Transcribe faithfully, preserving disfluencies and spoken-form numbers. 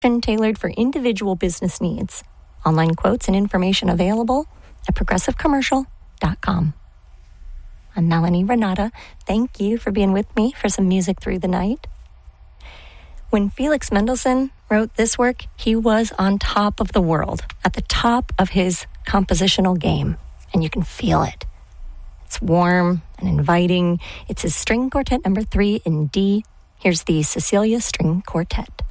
tailored for individual business needs. Online quotes and information available at progressive commercial dot com. I'm Melanie Renata. Thank you for being with me for some music through the night. When Felix Mendelssohn wrote this work, he was on top of the world, at the top of his compositional game, and you can feel it. It's warm and inviting. It's his string quartet number three in D. Here's the Cecilia String Quartet.